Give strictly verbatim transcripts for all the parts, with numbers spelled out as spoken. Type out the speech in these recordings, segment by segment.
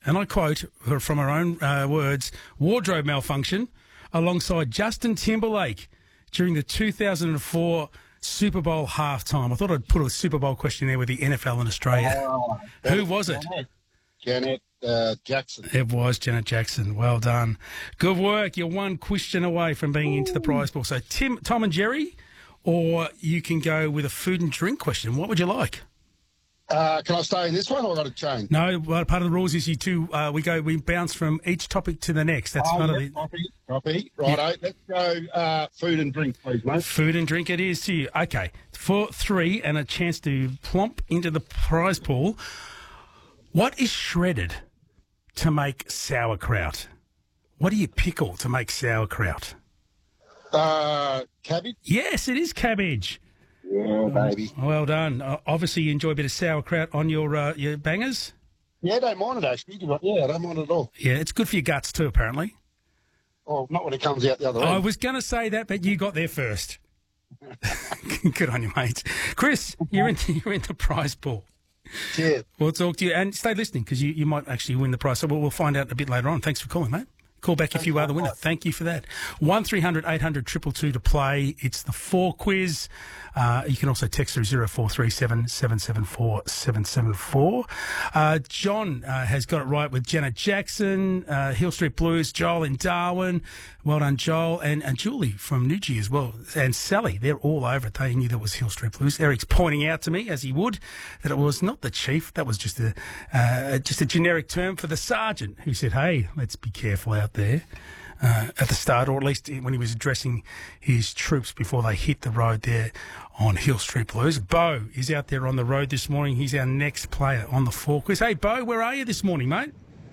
and I quote her from her own uh, words, wardrobe malfunction alongside Justin Timberlake during the two thousand four Super Bowl halftime. I thought I'd put a Super Bowl question there with the N F L in Australia. Oh, Who was it? Janet, Janet uh, Jackson. It was Janet Jackson. Well done. Good work. You're one question away from being Ooh. into the prize pool. So Tim, Tom and Jerry, or you can go with a food and drink question. What would you like? Uh, can I stay in this one, or I've got to change? No, well, part of the rules is you two, uh, we go, we bounce from each topic to the next. That's oh, part yeah, of the... Copy, copy. Righto. Yeah. Let's go uh, food and drink, please, mate. Food and drink it is to you. Okay. For three and a chance to plump into the prize pool, what is shredded to make sauerkraut? What do you pickle to make sauerkraut? Uh, cabbage? Yes, it is cabbage. Yeah, baby. Well done. Uh, obviously, you enjoy a bit of sauerkraut on your uh, your bangers. Yeah, I don't mind it, actually. Yeah, I don't mind it at all. Yeah, it's good for your guts too, apparently. Oh, not when it comes out the other end. I was going to say that, but you got there first. Good on you, mate. Chris, you're in, you're in the prize pool. Cheers. We'll talk to you. And stay listening, because you, you might actually win the prize. So we'll, we'll find out a bit later on. Thanks for calling, mate. Call back if you are the winner. Thank you for that. one three hundred eight hundred two two two to play. It's the four quiz. Uh, you can also text through zero four three seven seven seven four seven seven four. Uh, John uh, has got it right with Janet Jackson, uh, Hill Street Blues, Joel in Darwin. Well done, Joel. And, and Julie from Newgie as well. And Sally, they're all over it. They knew that was Hill Street Blues. Eric's pointing out to me, as he would, that it was not the chief. That was just a, uh, just a generic term for the sergeant who said, hey, let's be careful out there. Uh, at the start, or at least when he was addressing his troops before they hit the road there on Hill Street Blues. Bo is out there on the road this morning. He's our next player on the four quiz. Hey, Bo, where are you this morning, mate?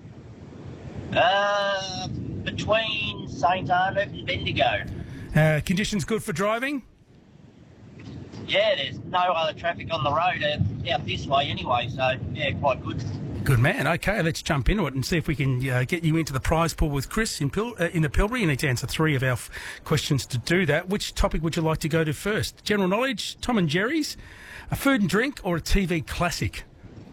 Uh, between Saint Arnaud and Bendigo. Uh, conditions good for driving? Yeah, there's no other traffic on the road uh, out this way anyway, so yeah, quite good. Good man. Okay, let's jump into it and see if we can uh, get you into the prize pool with Chris in, Pil- uh, in the Pilbara. You need to answer three of our f- questions to do that. Which topic would you like to go to first? General knowledge, Tom and Jerry's, a food and drink, or a T V classic?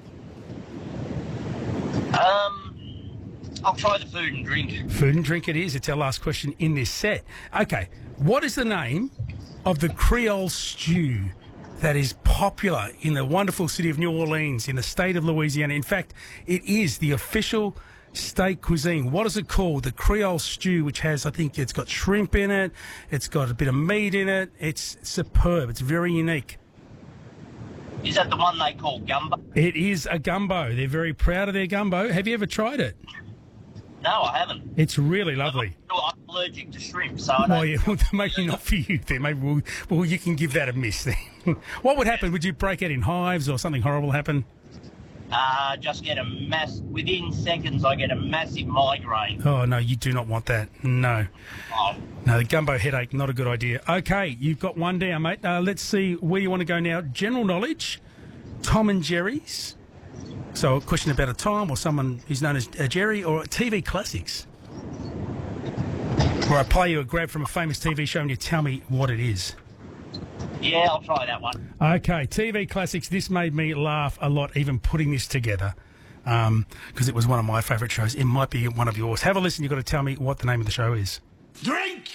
Um, I'll try the food and drink. Food and drink it is. It's our last question in this set. Okay, what is the name of the Creole stew that is popular in the wonderful city of New Orleans, in the state of Louisiana? In fact, it is the official state cuisine. What is it called? The Creole stew, which has, I think, it's got shrimp in it. It's got a bit of meat in it. It's superb. It's very unique. Is that the one they call gumbo? It is a gumbo. They're very proud of their gumbo. Have you ever tried it? No, I haven't. It's really lovely. I'm allergic to shrimp, so I don't... Oh, yeah, well, maybe not for you then. Maybe we'll, well, you can give that a miss then. What would happen? Would you break out in hives or something horrible happen? Uh, just get a mass... Within seconds, I get a massive migraine. Oh, no, you do not want that. No. Oh. No, the gumbo headache, not a good idea. Okay, you've got one down, mate. Uh, let's see where you want to go now. General knowledge, Tom and Jerry's. So a question about a time or someone who's known as uh, Jerry, or T V classics. Where I play you a grab from a famous T V show and you tell me what it is. Yeah, I'll try that one. Okay, T V classics. This made me laugh a lot, even putting this together, because um, it was one of my favourite shows. It might be one of yours. Have a listen. You've got to tell me what the name of the show is. Drink!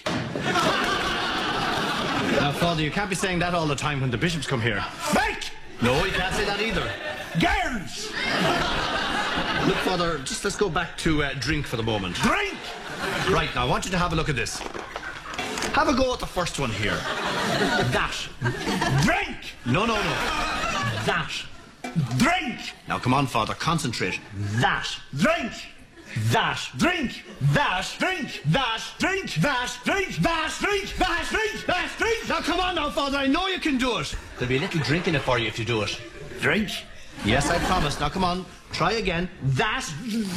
Now, Father, you can't be saying that all the time when the bishops come here. Fake! No, you can't say that either. Girls! Look, Father, just let's go back to uh, drink for the moment. Drink! Right, now, I want you to have a look at this. Have a go at the first one here. That. Drink! No, no, no. That. Drink! Now, come on, Father, concentrate. That. Drink! That. Drink! That. Drink! That. Drink! That. Drink! That. Drink! That. Drink! That! Drink! Now, come on now, Father, I know you can do it. There'll be a little drink in it for you if you do it. Drink! Yes, I promise. Now, come on. Try again. That.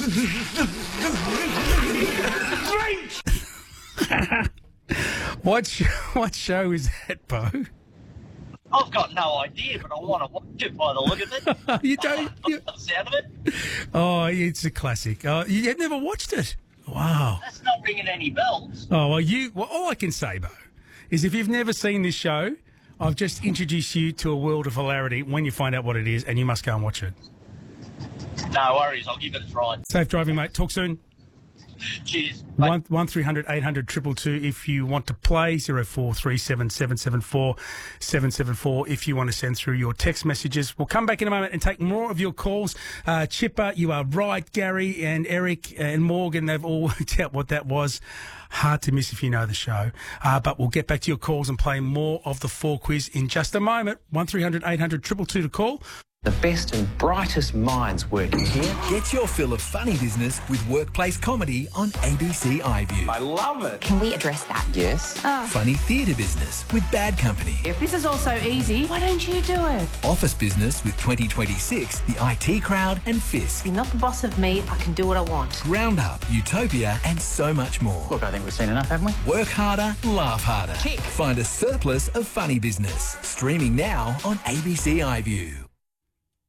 Drink! What sh- what show is that, Bo? I've got no idea, but I want to watch it by the look of it. You don't? You... The sound of it. Oh, it's a classic. Oh, you had never watched it? Wow. That's not ringing any bells. Oh, well, you. Well, all I can say, Bo, is if you've never seen this show, I've just introduced you to a world of hilarity when you find out what it is, and you must go and watch it. No, No worries, I'll give it a try. Safe driving, mate. Talk soon. Cheers. Bye. One one three hundred eight hundred two two two if you want to play. Zero four three seven seven seven four seven seven four if you want to send through your text messages. We'll come back in a moment and take more of your calls. Uh, Chipper, you are right. Gary and Eric and Morgan, they've all worked out what that was. Hard to miss if you know the show. Uh, but we'll get back to your calls and play more of the four quiz in just a moment. One three hundred eight hundred two two two to call. The best and brightest minds working here. Get your fill of funny business with workplace comedy on A B C iView. I love it. Can we address that? Yes. Funny theatre business with Bad Company. If this is all so easy, why don't you do it? Office business with twenty twenty-six, the I T Crowd and Fisk. You're not the boss of me, I can do what I want. Roundup, Utopia and so much more. Look, I think we've seen enough, haven't we? Work harder, laugh harder. Kick. Find a surplus of funny business. Streaming now on A B C iView.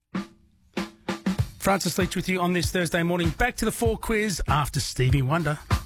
Francis Leach with you on this Thursday morning. Back to the four quiz after Stevie Wonder.